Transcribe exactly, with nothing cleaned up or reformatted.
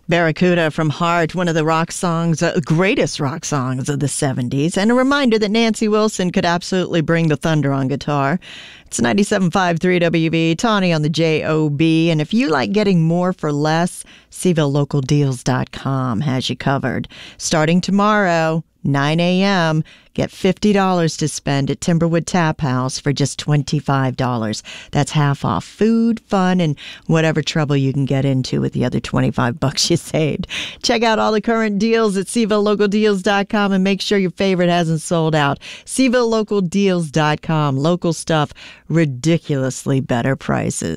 Barracuda from Heart, one of the rock songs, uh, greatest rock songs of the seventies. And a reminder that Nancy Wilson could absolutely bring the thunder on guitar. It's ninety-seven point five three W V, Tawny on the J O B. And if you like getting more for less, Seaville Local Deals dot com has you covered. Starting tomorrow, nine a.m., get fifty dollars to spend at Timberwood Tap House for just twenty-five dollars. That's half off food, fun, and whatever trouble you can get into with the other twenty-five bucks you saved. Check out all the current deals at Seaville Local Deals dot com and make sure your favorite hasn't sold out. Seaville Local Deals dot com. Local stuff, ridiculously better prices.